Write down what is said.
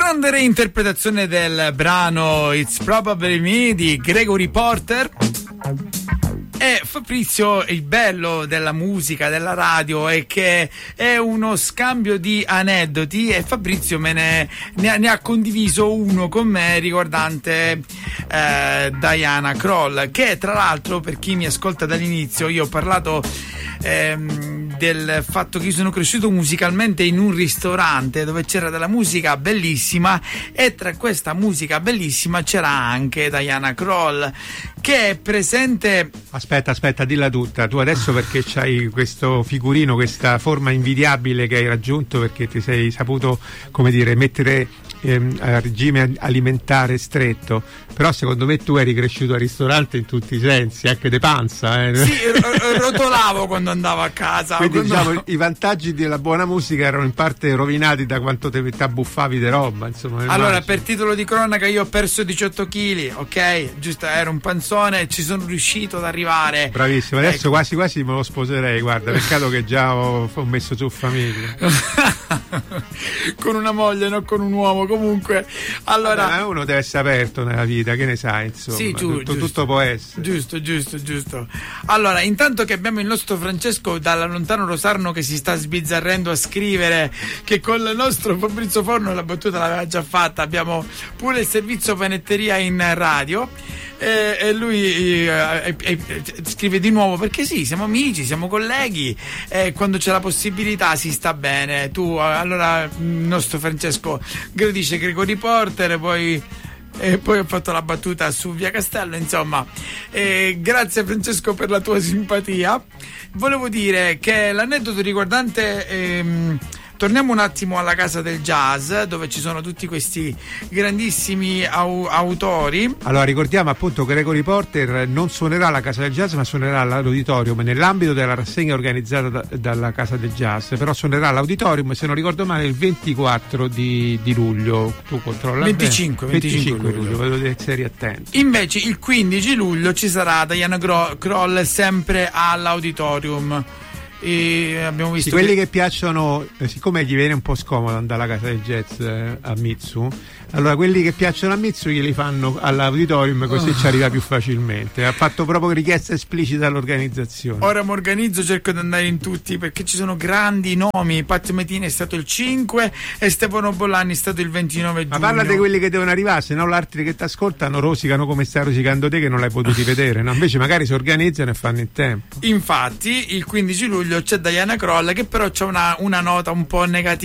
grande reinterpretazione del brano It's Probably Me di Gregory Porter. E Fabrizio, il bello della musica, della radio, è che è uno scambio di aneddoti, e Fabrizio ne ha condiviso uno con me riguardante Diana Krall, che tra l'altro, per chi mi ascolta dall'inizio, io ho parlato del fatto che io sono cresciuto musicalmente in un ristorante dove c'era della musica bellissima, e tra questa musica bellissima c'era anche Diana Krall, che è presente. Aspetta, dilla tutta. Tu adesso, perché c'hai questo figurino, questa forma invidiabile che hai raggiunto, perché ti sei saputo, come dire, mettere a regime alimentare stretto, però secondo me tu eri cresciuto al ristorante in tutti i sensi, anche de panza. Sì, rotolavo quando andavo a casa. Quindi diciamo i vantaggi della buona musica erano in parte rovinati da quanto ti abbuffavi di roba, insomma. Allora, per titolo di cronaca, io ho perso 18 kg, ok? Giusto, ero un panzone, ci sono riuscito ad arrivare. Bravissimo, adesso quasi me lo sposerei, guarda, peccato che già ho messo su famiglia. Con una moglie, non con un uomo. Comunque, allora. Vabbè, uno deve essere aperto nella vita, che ne sai, insomma. Sì, tutto può essere. Giusto. Allora, intanto che abbiamo il nostro Francesco dalla lontano Rosarno che si sta sbizzarrendo a scrivere che con il nostro Fabrizio Forno la battuta l'aveva già fatta, abbiamo pure il servizio panetteria in radio. E lui scrive di nuovo, perché sì, siamo amici, siamo colleghi, quando c'è la possibilità si sta bene. Tu, allora, il nostro Francesco gradisce Gregory Porter, poi ho fatto la battuta su Via Castello, insomma. Grazie Francesco per la tua simpatia. Volevo dire che l'aneddoto riguardante torniamo un attimo alla Casa del Jazz, dove ci sono tutti questi grandissimi autori. Allora, ricordiamo appunto che Gregory Porter non suonerà alla Casa del Jazz, ma suonerà all'Auditorium nell'ambito della rassegna organizzata dalla Casa del Jazz, però suonerà all'Auditorium, se non ricordo male, il 24 di luglio. Tu controlla 25 luglio, vedo di essere attento. Invece il 15 luglio ci sarà Diana Krall sempre all'Auditorium. E abbiamo visto quelli che piacciono, siccome gli viene un po' scomodo andare alla Casa del Jazz a Mitsu, allora quelli che piacciono a Mitsu glieli fanno all'Auditorium, così ci arriva più facilmente. Ha fatto proprio richiesta esplicita all'organizzazione. Ora mi organizzo, cerco di andare in tutti, perché ci sono grandi nomi. Pat Metini è stato il 5 e Stefano Bollani è stato il 29 giugno. Ma parla di quelli che devono arrivare, se no gli altri che ti ascoltano rosicano come stai rosicando te, che non l'hai potuti vedere, no? Invece magari si organizzano e fanno in tempo. Infatti il 15 luglio c'è Diana Krall, che però c'è una nota un po' negativa.